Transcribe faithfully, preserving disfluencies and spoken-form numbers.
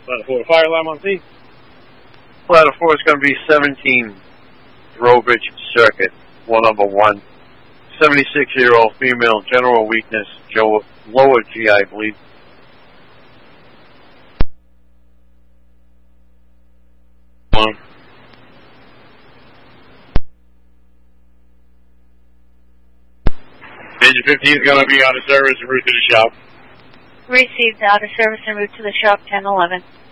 Ladder four, fire alarm on scene. Ladder four is going to be seventeen Robridge Circuit, one number one. seventy-six-year-old female, general weakness, lower G I bleed. One. Engine fifteen is going to be out of service en route to the shop. Received, out of service en route to the shop, ten eleven.